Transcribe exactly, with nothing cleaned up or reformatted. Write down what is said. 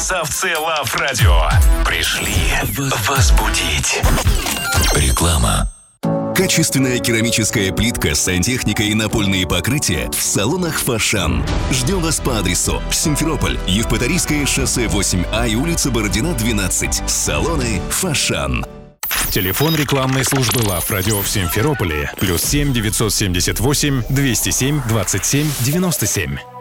Красавцы Лав Радио пришли возбудить. Реклама. Качественная керамическая плитка, сантехника и напольные покрытия в салонах «Фошан». Ждем вас по адресу Симферополь, Евпаторийское шоссе восемь А и улица Бородина, двенадцать. Салоны «Фошан». Телефон рекламной службы Лав Радио в Симферополе. Плюс семь девятьсот семьдесят восемь двести семь двадцать семь девяносто семь.